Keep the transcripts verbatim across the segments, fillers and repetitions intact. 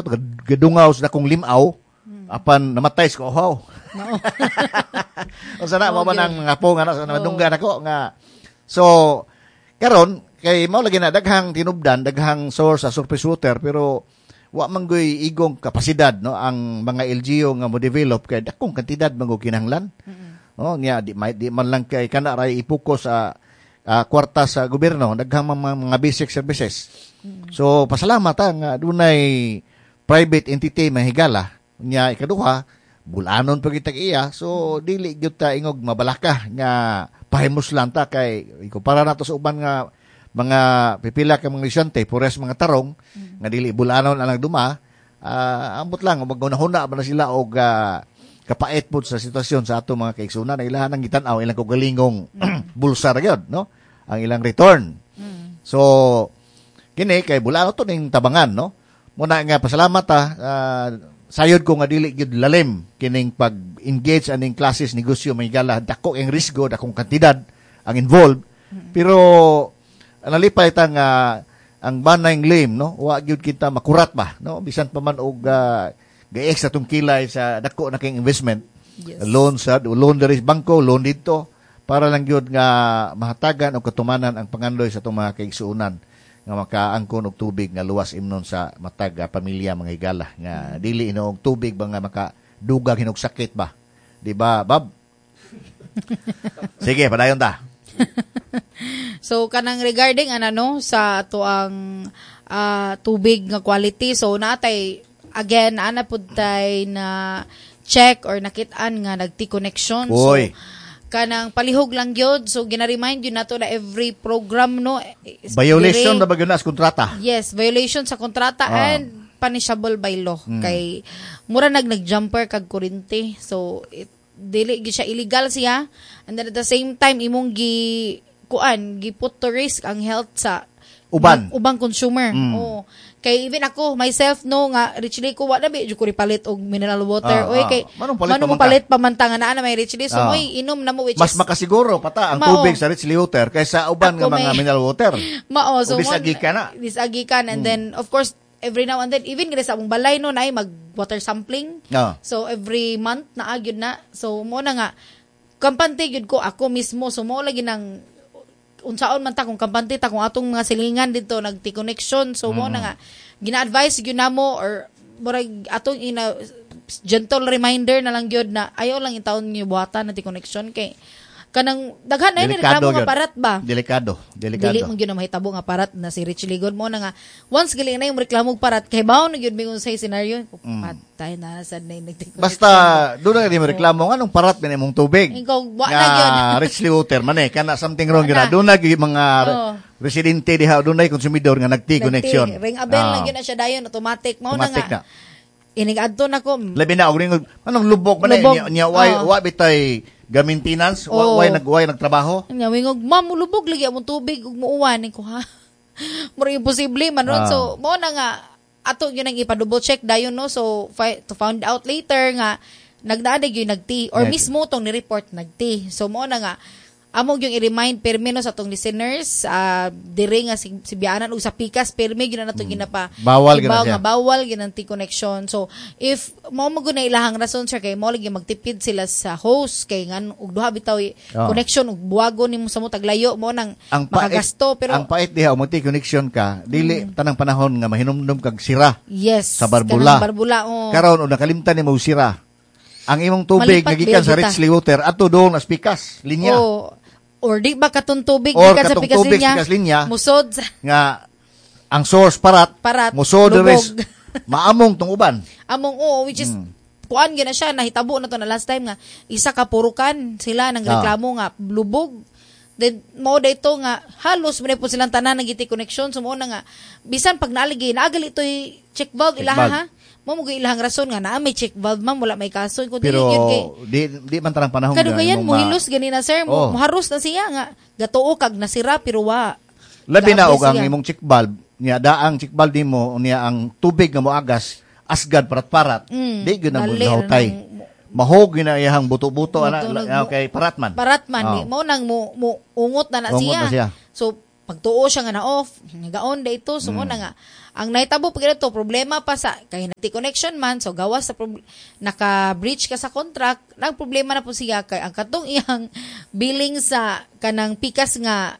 gadungaw sa akong limaw, apan namatay ko, oh. No. O sana, Oh, mo man good. ang nga po, nga, Oh. nadunggan ako, nga. So, karon kay mao lagi na, daghang tinubdan, daghang source sa surface water, pero, wa manggoy igong kapasidad, no, ang mga L G U nga mo develop, kay dakong kantidad manggo kinahanglan. Oh, niya, di, may, di man lang kay kana ray ipokus sa uh, kwarta sa gobyerno, daghang mga, mga basic services. So, pasalamat ha, nga dunay private entity mahigala. Nya, ikaduha, bulanon pa kitag iya. So, dili gyud ta ingog mabalaka nga pahimos lang ta kay ikumpara nato sa uban nga mga pipila ka mga lisyante, pures mga tarong, nga dili bulanon ang nagduma, uh, ambot lang, magunahuna ba na sila og uh, kapait po sa sitwasyon sa ato mga kaigsunan na ilahan ang gitanaw ilang kagalingong bulsa ra gyud, no, ang ilang return. So kini kay bulano to ning tabangan, no, muna nga pasalamat ta, uh, sayod ko nga dili gyud lalim kining pag-engage aning classes negosyo mahigala, dako ang risgo, dakong kantidad ang involved, pero nalipay ta nga ang banayng lame, no, wa gyud kita makurat ba, no, bisan pa man og uh, ga-ex sa itong kilay sa dako na king investment. Yes. Loan sa, loan dari bangko, loan dito, para lang yun nga mahatagan o katumanan ang pangandoy sa itong mga kaigsuunan nga makaangkon og tubig nga luwas imnon sa matag uh, pamilya mga higala. Nga dili inoog tubig ba nga makadugag hinog sakit ba? Di ba, Bob? Sige, padayon ta. So kanang regarding ano no sa ato ang uh, tubig nga quality, so natay again, ana pud tay na check or nakit-an nga nagti-connection. Oy. So, kanang palihog lang gyud. So, gina-remind yun nato na every program, no? Violation dire, na ba yun na sa kontrata? Yes, violation sa kontrata Ah. and punishable by law. Mm. Kay, mura nag nag-jumper kag kurente. So, it, dili gyud siya illegal siya. And then at the same time, imong gi, kuan, gi put to risk ang health sa Uban. ubang consumer. Mm. Oo. Kay even ako myself no nga richly ko wa na bi ko ripalit og mineral water. Ah, Oy ah. kay Manong palit manong pa man mo palit pamantang na ana may richly so Ah. moy inom na mo which Mas is makasiguro pata ang Mao. tubig sa Richley Water kaysa uban nga Ako mga may- mineral water. mao so O disagi mon- ka na. disagi ka na. And then of course every now and then even gid sa among balay no nay mag water sampling. Ah. So every month na agyud na. So mo na nga kampante gyud ko ako mismo so mo lagi nang unsaon man ta kung kampante ta kung atong mga silingan dito nagti-connection so mo na nga gina-advise gyud namo or murag atong ina gentle reminder na lang gyud na ayaw lang itawon niyo buhatan na ti-connection kay kanang daghan na ni Delikado reklamo nga yun. parat ba Delikado. Delikado. dili mo gyud na mahitabo nga parat na si Rich Ligon mo na nga once gali na yung reklamo parat kay bawo na gyud mingon sa scenario patay na sad na yung nagti-connection. Basta doon na di mo reklamo nga nung parat man imong tubig. Ikaw, wa na gyud. Nga Richley Water man eh kana something wrong Wa gyud. na. Doon na gyud mga Oo. residente diha, doon na konsumidor nga nagti connection. Nagti, ring abel Ah. lang yun na siya dayon automatic mo na Automatic nga na. inigadto na ko Labi na og ringog anong lubog man eh, Lubog. niya, niya why Oo. wa bitay ga maintenance wa Oo. why nag why nagtrabaho. nya wingog ma'am mulubog lagi among tubig ug muuwan ko ha mura imposible man ron Ah. so mo na nga ato yun ang ipa-double check dayon no so fi- to found out later nga nagdaadag yung nagti or Nag- mismo tong ni-report nagti so mo na nga among yung i-remind permi no sa tong listeners uh, dire nga si, si biyanan og sa pikas permi gyud na nato ginapa Bawal gyud na ibaw siya. nga bawal gyud ang connection so if mo mo na ilahang rason sir kay mo lagi magtipid sila sa host kay ngan og duha bitaw i- Oh. connection ug buwago nimo sa mo taglayo mo nang Ang pait, makagasto pero ang pait diha umti connection ka dili tanang panahon nga mahinumdum kag sira yes sa barbula. kanang barbula oh. karon og nakalimtan nimo sira ang imong tubig Malipat nagikan sa bilita. Richley Water ato doon as pikas linya Oh, or di ba katong tubig Or gikan sa katong pikas tubig linya, sa pikas linya. musod sa nga ang source parat Parat, muso lubog. deres maamong tong uban. among oo which is Hmm. kuan gyud na siya nahitabo na to na last time nga isa ka purukan sila nang Ah. reklamo nga lubog then mo dayto nga halos mo po silang tanan nagiti connection so mo na nga bisan pag naaligi naagal ito check valve Check ilaha valve. ha mo mo ilahang rason nga naa may check valve man wala may kaso kun dili Pero gyud kay di di man tanang panahon kadugayan imong mo ma- hilos ganina sir Oh. mo muharos na siya nga gatuo kag nasira pero wa labi na og Gaabis ang siya. imong check valve niya daang check valve nimo niya ang tubig nga moagas asgad parat-parat. Mm, Di gyud na mo dali, nahutay. nang- Mahog gyud na iyang buto-buto ana Buto, nag- okay paratman. paratman Oh. di mo nang mo, mo ungot na na Ungot siya. na siya. So pagtuo siya nga na off, nagaon da ito, so mm. na nga. Ang nahitabo pag ito, problema pa sa, kaya nati-connection man, so gawas sa, prob- naka-breach ka sa contract, nang problema na po siya, kay ang katong iyang billing sa kanang pikas nga,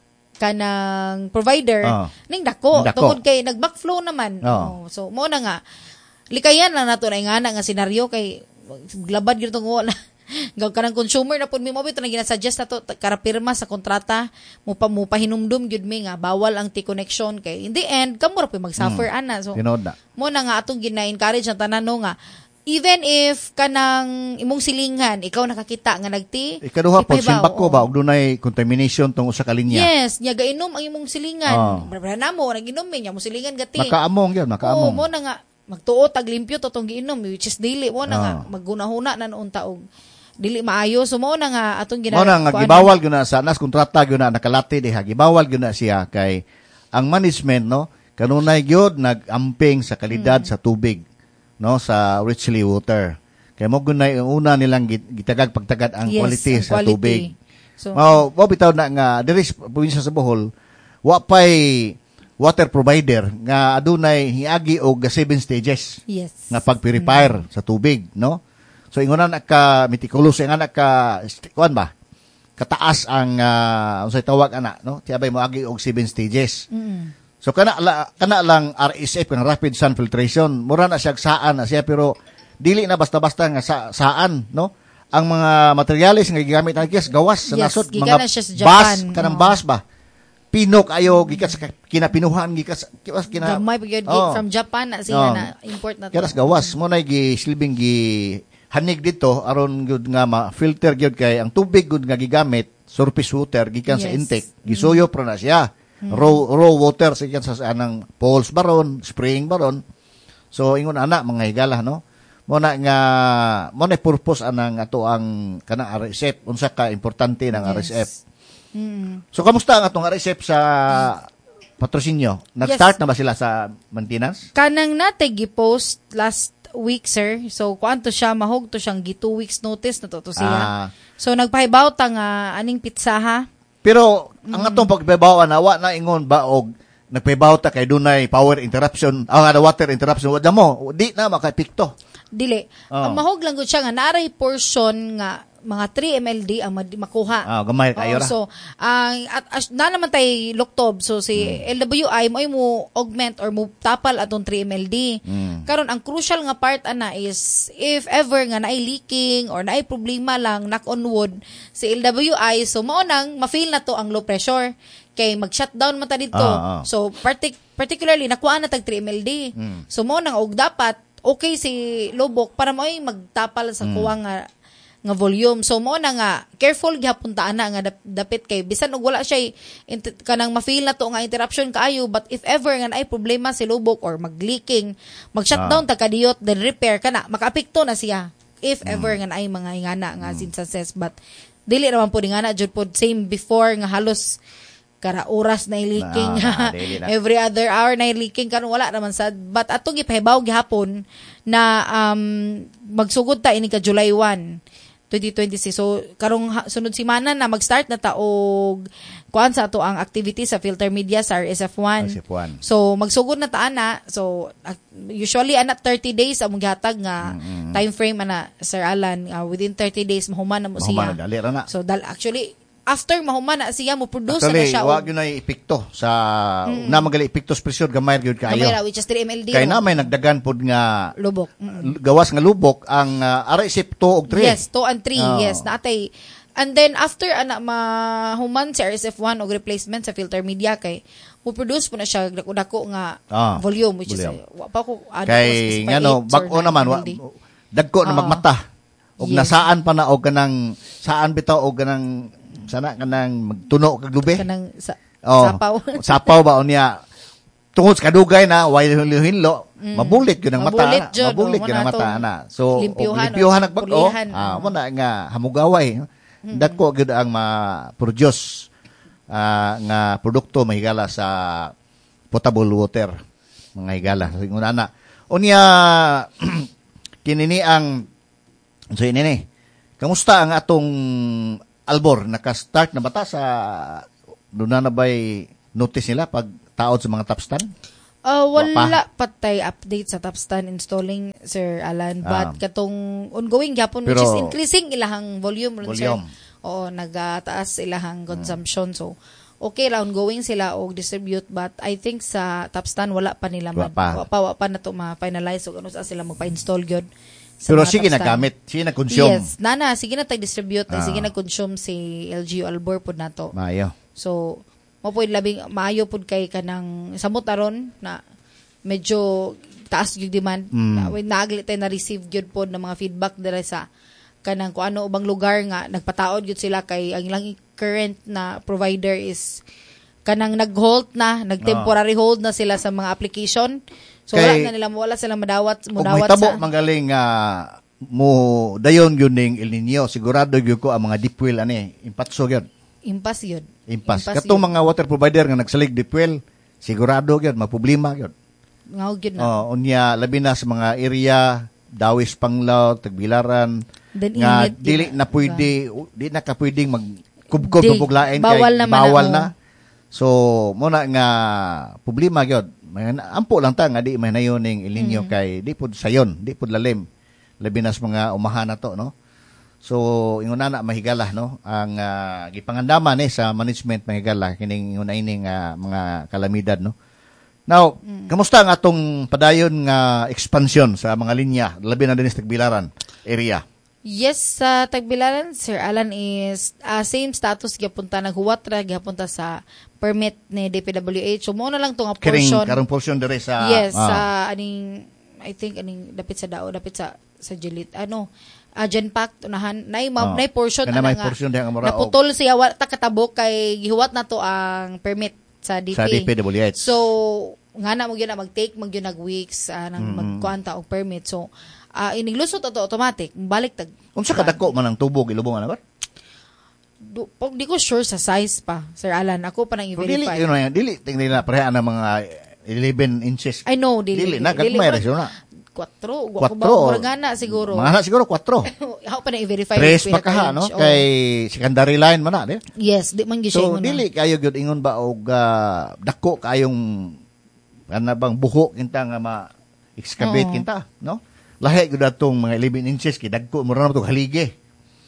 kanang provider, oh. ning dako, dako. Tungod kay nag-backflow naman. Oh. Oh, so, mo na nga, likayan lang nato na nga nga senaryo, kay labad yun itong wala. Gaw ka ng consumer na po mi mo bito na ginasuggest na to karapirma sa kontrata mo pa mo pahinumdum gyud mi nga bawal ang T-connection kay in the end kamo ra po mag-suffer mm. ana so Tinoda. Mo na nga atong gina-encourage ang tanan no nga even if kanang imong silingan ikaw nakakita nga nagti ikaduha po simbak ko ba og dunay contamination tong usa ka linya yes nya gainom ang imong silingan oh. Bra namo naginom mi nya mo silingan gati makaamong gyud makaamong oh, mo na nga magtuo tag limpyo to tong giinom which is daily mo na oh. nga maggunahuna na noon taog dili maayo so mo na nga atong gina mo na nga gibawal gyud na sa nas kontrata gyud na nakalati diha gibawal gyud na siya kay ang management no kanunay gyud nagamping sa kalidad mm. sa tubig no sa Richley Water kay mo gunay una nilang gitagag pagtagad ang yes, quality ang sa quality. Tubig so mao mo bitaw na nga diri sa probinsya sa Bohol wa pay water provider nga adunay hiagi og seven stages yes. nga pag-purify mm. sa tubig no. So ingon na ka meticulous nga na ka kuan ba? Kataas ang uh, unsay tawag ana no? Tiyabay mo agi og seven stages. Mm. So kana la, kana lang R S F ang rapid sun filtration. Mura na siya saan na siya pero dili na basta-basta nga sa, saan no? Ang mga materyales nga gigamit na kis gawas sa yes, nasod mga bas kanang oh. bas ba? Pinok ayo gikas sa kinapinuhan gikas kiwas kina gamay pag oh. from Japan na siya oh. na import na to. Karas gawas mo na gi silbing gi hanig dito aron gud nga ma-filter gyud kay ang tubig gud nga gigamit surface water gikan yes. sa intake gisuyo pro na siya mm. raw raw water sa gikan sa anang pools baron spring baron so ingon ana mga higala no mo na nga mo na purpose anang ato ang kana R S F unsa ka importante ng yes. R S F mm. So kamusta ang atong R S F sa patrosinyo nag-start yes. na ba sila sa maintenance kanang natay gi-post last week, sir. So, kuanto siya, mahog to siyang gi two weeks notice na to, to siya. Ah. So, nagpahibaw ta nga aning pizza, ha? Pero, mm. ang atong pagpahibawan, awa na ingon ba, og nagpahibaw ta kay dunay power interruption, ang uh, water interruption, wala mo, di na makapikto. Dili. Oh. Ang mahog lang gud siya nga, naray portion nga, mga three milliliters ang makuha. Ah, gamay kayo ra. So, ang uh, at na naman tay loktob. So si mm. L W I mo ay mo augment or mo tapal atong three milliliters. Mm. Karon ang crucial nga part ana is if ever nga naay leaking or naay problema lang knock on wood si L W I so mao nang ma-feel na to ang low pressure kay mag-shutdown man ta dito. Ah, ah. So partic- particularly nakuha na tag three milliliters. Mm. So mao nang og dapat okay si lubok para mo ay magtapal sa mm. kuwa nga nga volume. So mo na nga careful gyapon ta ana nga dapit kay bisan og wala siya inter- kanang ma-feel na to nga interruption kaayo but if ever nga naay problema si lubok or mag-leaking, mag-shutdown ah. ta kadiyot then repair kana makaapekto na siya if mm. ever nga naay mga ingana nga mm. instances but dili naman po ingana jud po same before nga halos kara oras na leaking nah, nah, every other hour na leaking karon wala naman sad but ato gipahibaw gihapon na um magsugod ta ini ka July first twenty twenty-six. So, karong ha, sunod simana na mag-start na ta og kuan sa ato ang activity sa filter media sa R S F one. R S F one. So, magsugod na ta ana. So, uh, usually ana thirty days among gihatag nga mm-hmm. time frame ana Sir Alan uh, within thirty days mahuman na mo siya. Mahuman na dali ra na. So, dal actually after mahuman na siya mo produce actually, na siya. Actually, wag yun ay epekto sa mm-hmm. na magali epektos presyon gamay gyud kaayo. Gamay ra which is three milliliters. Kay na may nagdagan pod nga lubok. Mm-hmm. Gawas nga lubok ang uh, R S F two og three. Yes, two and three. Oh. Yes, natay. And then after ana mahuman si R S F one og replacement sa filter media kay mo produce po na siya dako-dako nga oh, volume which volume. Is wa pa ko ano kay ngano bag-o naman wa, dagko na oh. magmata. Og yes. nasaan pa na og kanang saan bitaw og kanang sana kanang magtuno kag lubi kanang sa, oh, sapaw sapaw ba unya tungod sa kadugay na way hinlo mm. mabulit gyud ang mata mabulit gyud ang mata na so limpyuhan ang bag-o ah mo na nga hamugaway mm-hmm. dako gyud ang ma-produce uh, nga produkto mahigala sa potable water mga higala so ingon ana unya kinini ang so ini kamusta ang atong Albor, naka-start na bata sa doon na na ba'y notice nila pag taod sa mga Tapstan? Uh, Wa wala patay update sa Tapstan installing, Sir Alan. But Ah. katong ongoing gyapon, which Pero- is increasing ilahang volume. ron, Sir. Volume. Oo, nagataas ilahang consumption. So, okay lang, ongoing sila o distribute. But I think sa Tapstan, wala pa nila Wa man. pa. Wa pa, wa pa na to ma-finalize. So, ano sa sila magpa-install gyud sa Pero mga sige Tapstan. nagamit, sige na-consume. Yes, nana, sige na tag-distribute, Ah. sige na-consume si L G U Albor po na to. Maayo. So, mo po labing maayo pud kay kanang samot aron na medyo taas yung demand. Mm. Na, when naagli tayo na-receive gyud po ng mga feedback dira sa kanang kung ano ubang lugar nga nagpataod gyud sila kay ang ilang current na provider is kanang nag-hold na, nag-temporary hold na sila sa mga application. So, Kay- wala na nila, wala silang madawat, Kung mudawat mahitabo sa... manggaling nga mo dayon yun ning El Nino, sigurado gyud ko ang mga deep well ani, impatso gyud. Impas yun. Impas. Impas Katong yun. mga water provider nga nagsalig deep well, sigurado gyud maproblema gyud. Ngawag yun na. Oh, unya labi na sa mga area Dawis Panglao, Tagbilaran Then nga init, dili yun na pwede di na ka pwedeng magkubkob Di, mabuglain bawal naman bawal na, na. So mo na nga problema gyud. May ampo lang ta nga di may nayon ning El Nino kay di pud sayon, di pud lalim. Labi na sa mga umahan na to, no. So ingon na mahigala no ang uh, gipangandaman eh sa management mahigala kining ingon ining uh, mga kalamidad no. Now, Mm. kamusta ang atong padayon nga expansion sa mga linya labi na din sa Tagbilaran area? Yes, sa Tagbilaran, Sir Alan, is uh, same status gapunta naghuwat ra gapunta sa permit ni D P W H. So mo na lang to nga Kiring portion. karong portion dire sa Yes, ah, sa aning I think aning dapit sa dao, dapit sa sa Gilit. Ano, uh, Genpact unahan nay Ah. ma nay portion Kana ana may nga. portion diha nga mura og- Naputol siya wa ta katabok kay gihuwat na to ang permit sa D P. sa D P W H. So, nga na mo yun na mag-take, mag yun nag-weeks, uh, nang Mm-hmm. magkuanta og permit. So, uh, iniglusot ito automatic. Balik tag. Unsa kadako man ang tubog ilubong ana ba? Do, pag di ko sure sa size pa, Sir Alan. Ako pa nang Pero dili i-verify. yun na dili tingnan nila pareha na mga eleven inches. I know, dili. Dili na gagmay ra siya na. Quatro. Wa ko Quatro. ba? Murag nga na siguro. Mga na siguro kwatro. Ako pa nang i-verify. Tres yung pa kaha no pinaka-range. Oh. kay secondary line man na di. Yes, di man gising So mo dili kayo gyud ingon ba og ah, dako kayong ana bang buho kinta nga ma-excavate Oo. kinta, no? Lahi gyud atong mga eleven inches kay dagko mo ra na to haligi.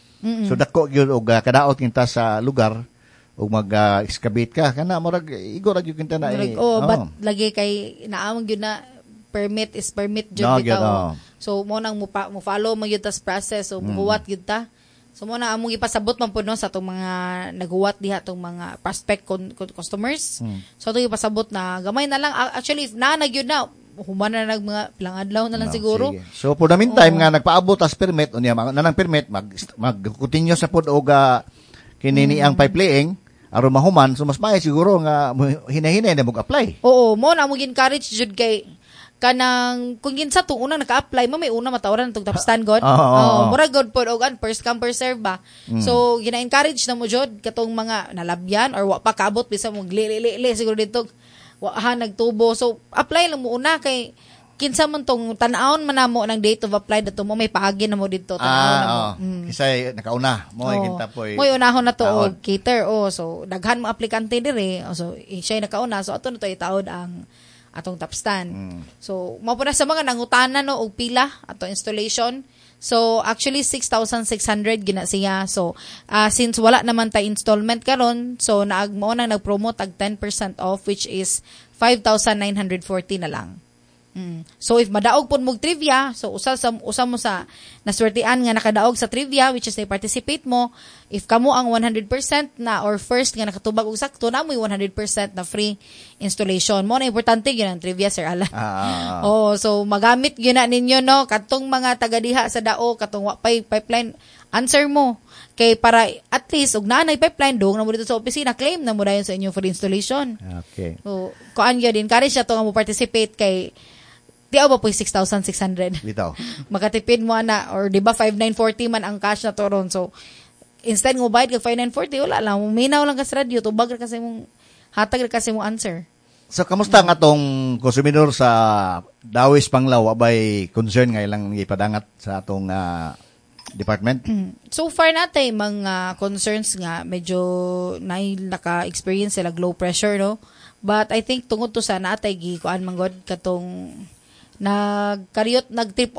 So dako gyud og ah, kadaot kinta sa lugar ug mag-excavate ka kana murag igo ra gyud kinta na Murag, eh, oh, oh. but lagi kay naamang yun na permit is permit jud No, bitaw. gyud, oh. So mo nang mo, pa, mo follow mo yun tas process so muhuwat gyud ta. So mo na among ipasabot man pud no sa atong mga naghuwat diha atong mga prospect con- con- customers. So atong ipasabot na gamay na lang. A- Actually if na nagyud na human na nag mga pilang adlaw na lang No, siguro. sige. So for the meantime nga nagpaabot as permit unya mga nanang permit mag mag-continue sa pod og ah, kini ni ang pipe laying aron mahuman so mas maayo siguro nga mo- hinahinay na mag-apply. Oo, mo na mo encourage jud kay kanang kung ginsa to unang naka-apply mo may una matawran tong top stand god. Oo, oo, oo. mura god pod og an first come first serve ba. So gina-encourage na mo jud katong mga nalabyan or wa pa kaabot bisa mo glili siguro dito wa ha nagtubo. So apply lang mo una kay kinsa man tong tan-awon man namo ng date of apply dato mo may paagi na mo dito tan-awon na mo. Ah, oh. Kisay nakauna mo ay kinta poy. Moy unahon na to taod. og cater oh so daghan mo aplikante dire oh, so eh, siya nakauna so ato na to itaod ang atong top stand. Mm. So mao po na sa mga nangutana no og pila ato installation. So actually six thousand six hundred gina siya. So uh, since wala naman tay installment karon so naag mo nang nag-promote ag ten percent off which is five thousand nine hundred forty na lang. Mm. So if madaog pud mog trivia, so usa sa usa mo sa naswertian nga nakadaog sa trivia which is na participate mo, if kamo ang one hundred percent na or first nga nakatubag og sakto na mo one hundred percent na free installation. Mo na importante gyud ang trivia Sir Alan. Ah, ah, ah. Oh, so magamit gyud na ninyo no katong mga taga diha sa dao katong wa pay pipeline answer mo kay para at least og naanay pipeline dong na mo dito sa opisina claim na mo dayon sa inyo for installation. Okay. So kuan gyud encourage na to nga mo participate kay di ba po six thousand six hundred. Bitaw. Makatipid mo na or di ba five thousand nine hundred forty man ang cash na to ron. So instead mo bayad kag five thousand nine hundred forty wala lang minaw lang ka sa radio tubag ra kasi mong hatag ra kasi mong answer. So kamusta nga tong konsumidor sa Dawis Panglao abay concern nga ilang ipadangat sa atong ah, department? So far natin mga concerns nga medyo na naka-experience sila low pressure no. But I think tungod to sa naatay gi kuan man god katong nagkaryot nag-trip